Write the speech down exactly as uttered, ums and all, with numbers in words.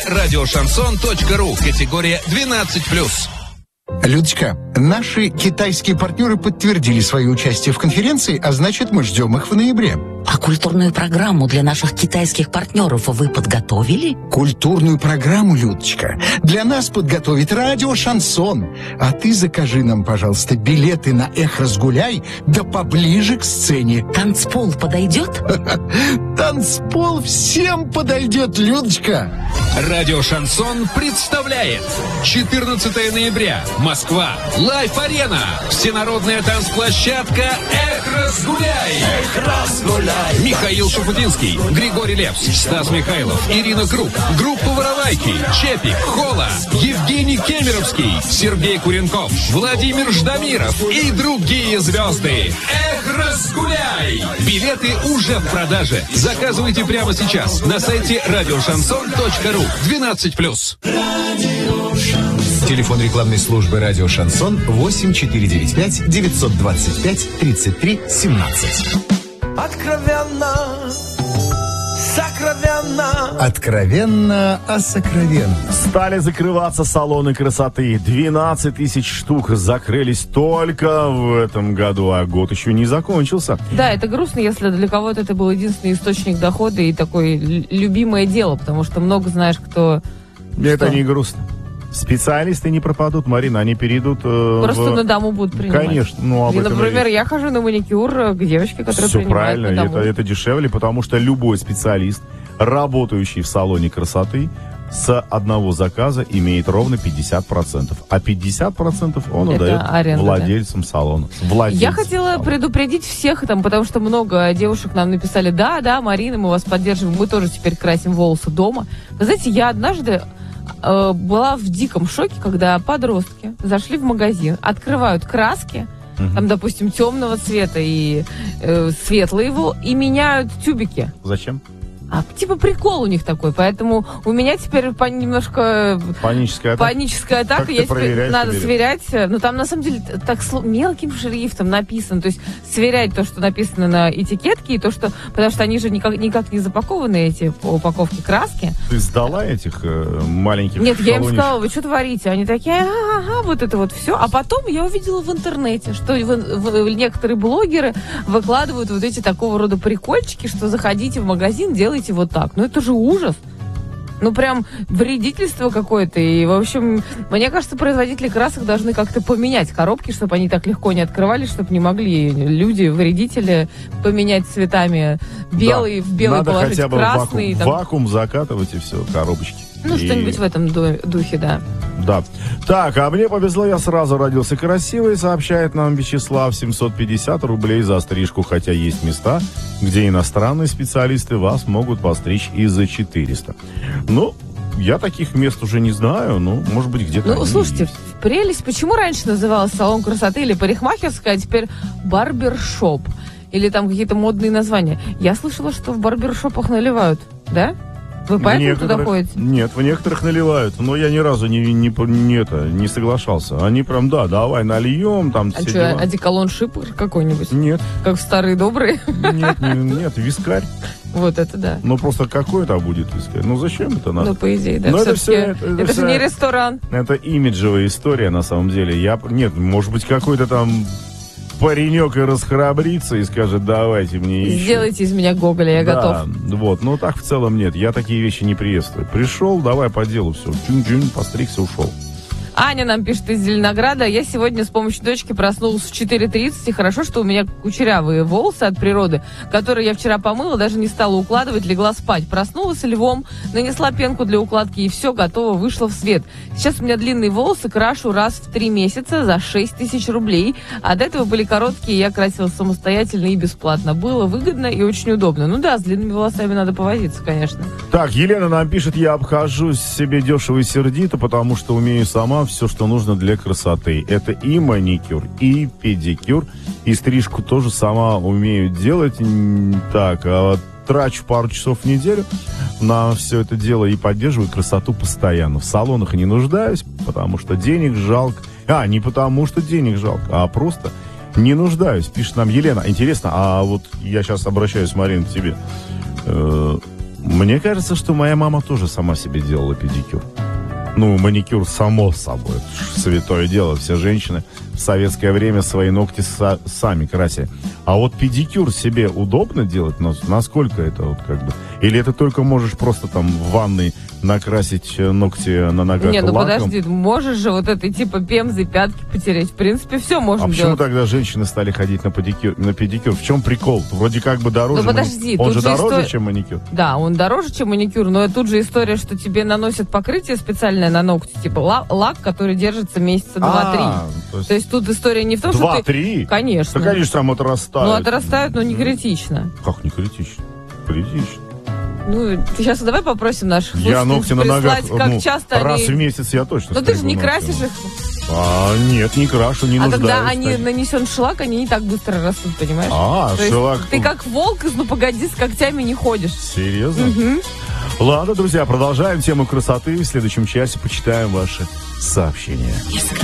радиошансон точка ру. Категория двенадцать плюс. Людочка, наши китайские партнеры подтвердили свое участие в конференции, а значит, мы ждем их в ноябре. А культурную программу для наших китайских партнеров вы подготовили? Культурную программу, Людочка, для нас подготовит радио «Шансон». А ты закажи нам, пожалуйста, билеты на «Эх, разгуляй», да поближе к сцене. Танцпол подойдет? Танцпол всем подойдет, Людочка. Радио «Шансон» представляет четырнадцатого ноября. Москва. Лайф-арена. Всенародная танцплощадка «Эх, разгуляй». Эх, разгуляй. Михаил Шуфутинский, Григорий Лепс, Стас Михайлов, Ирина Круг, группа «Воровайки», Чепик, Хола, Евгений Кемеровский, Сергей Куренков, Владимир Ждамиров и другие звезды. Эх, разгуляй! Билеты уже в продаже. Заказывайте прямо сейчас на сайте радиошансон точка ру. двенадцать плюс. Телефон рекламной службы «Радио Шансон» восемь четыре девять пять девятьсот двадцать пять тридцать три семнадцать. Откровенно, сокровенно. Откровенно, а сокровенно. Стали закрываться салоны красоты. двенадцать тысяч штук закрылись только в этом году, а год еще не закончился. Да, это грустно, если для кого-то это был единственный источник дохода и такое любимое дело, потому что много знаешь, кто... Это что? не грустно. Специалисты не пропадут, Марина, они перейдут... Э, Просто в... на дому будут принимать. Конечно. Ну, об и, этом например, и... я хожу на маникюр к девочке, которая Все принимает правильно, на дому. это, это дешевле, потому что любой специалист, работающий в салоне красоты, с одного заказа имеет ровно пятьдесят процентов. А пятьдесят процентов он это отдает аренда, владельцам да? салона. Владельцам Я хотела салона. предупредить всех, там, потому что много девушек нам написали: да, да, Марина, мы вас поддерживаем, мы тоже теперь красим волосы дома. Вы знаете, я однажды э, была в диком шоке, когда подростки зашли в магазин, открывают краски, угу. там, допустим, темного цвета и э, светлые его, и меняют тюбики. Зачем? А типа прикол у них такой, поэтому у меня теперь по- немножко паническая атака. Паническая атака. Как Я ты проверяешь, надо проверяешь? сверять. Но там на самом деле так сло- мелким шрифтом написано. То есть сверять то, что написано на этикетке, и то, что. Потому что они же никак, никак не запакованы, эти упаковки краски. Ты сдала этих э, маленьких Нет, я им шалунишек? сказала: вы что творите? Они такие: ага, вот это вот все. А потом я увидела в интернете, что в, в, некоторые блогеры выкладывают вот эти такого рода прикольчики, что заходите в магазин, делайте вот так. Ну это же ужас. Ну, прям вредительство какое-то. И, в общем, мне кажется, производители красок должны как-то поменять коробки, чтобы они так легко не открывались, чтобы не могли люди, вредители, поменять цветами белый, да. в белый Надо положить хотя бы красный. вакуум, там... вакуум закатывать и все, коробочки. Ну, и... что-нибудь в этом духе, да. Да. Так, а мне повезло, я сразу родился красивый, сообщает нам Вячеслав. семьсот пятьдесят рублей за стрижку, хотя есть места, где иностранные специалисты вас могут постричь и за четыреста. Ну, я таких мест уже не знаю, ну, может быть, где-то. Ну, слушайте, есть. Прелесть. Почему раньше назывался салон красоты или парикмахерская, а теперь барбершоп? Или там какие-то модные названия? Я слышала, что в барбершопах наливают, да? Вы поэтому туда ходите? Нет, в некоторых наливают, но я ни разу не, не, не, это, не соглашался. Они прям, да, давай нальем, там а все что, дела. одеколон шипр какой-нибудь? Нет. Как в старые добрые? Нет, не, нет, вискарь. Вот это да. Ну, просто какой-то будет вискарь. Ну, зачем это надо? Ну, по идее, да. Но это все, это, это, это все, же не ресторан. Это имиджевая история, на самом деле. Я, нет, может быть, какой-то там паренек и расхрабрится и скажет: давайте мне еще. Сделайте из меня Гоголя, я да, готов. Вот, но так в целом нет. Я такие вещи не приветствую. Пришел, давай по делу, все. Чун-чун, постригся, ушел. Аня нам пишет из Зеленограда: я сегодня с помощью дочки проснулась в четыре тридцать, и хорошо, что у меня кучерявые волосы от природы, которые я вчера помыла, даже не стала укладывать, легла спать. Проснулась львом, нанесла пенку для укладки, и все, готово, вышла в свет. Сейчас у меня длинные волосы, крашу раз в три месяца за шесть тысяч рублей, а до этого были короткие, я красила самостоятельно и бесплатно. Было выгодно и очень удобно. Ну да, с длинными волосами надо повозиться, конечно. Так, Елена нам пишет: я обхожусь себе дешево и сердито, потому что умею сама все, что нужно для красоты. Это и маникюр, и педикюр, и стрижку тоже сама умею делать. Так, а трачу пару часов в неделю на все это дело и поддерживаю красоту постоянно. В салонах не нуждаюсь, потому что денег жалко. А, не потому что денег жалко, а просто не нуждаюсь, пишет нам Елена. Интересно, а вот я сейчас обращаюсь, Марин, к тебе. Мне кажется, что моя мама тоже сама себе делала педикюр. Ну, маникюр само собой. Это ж святое дело. Все женщины в советское время свои ногти са- сами красили. А вот педикюр себе удобно делать? Насколько это вот как бы... Или это только можешь просто там в ванной накрасить ногти на ногах Не, ну лаком? подожди, можешь же вот этой типа пемзой пятки потереть. В принципе, все можно А делать. почему тогда женщины стали ходить на педикюр? На педикюр? В чем прикол? Вроде как бы дороже. Ну, подожди, мани... Он тут же же дороже, истор- чем маникюр? Да, он дороже, чем маникюр, но тут же история, что тебе наносят покрытие специальное на ногти, типа ла- лак, который держится месяца два-три. А, то есть То есть тут история не в том, что ты... два-три? Конечно. Да, конечно, там отрастают. Ну, отрастают, но не критично. Как не критично? Критично. Ну, ты сейчас давай попросим наших Я слушателей ногти на ногах, прислать, как ну, часто раз они... в месяц я точно Но ты же стригу не ногти. красишь их. А, нет, не крашу, не А нуждаюсь. когда они так. нанесен шлак, они не так быстро растут, понимаешь? А, То есть шелак. ты как волк из «Ну погоди» с когтями не ходишь. Серьезно? Мгм. Ладно, друзья, продолжаем тему красоты. В следующем часе почитаем ваши сообщения.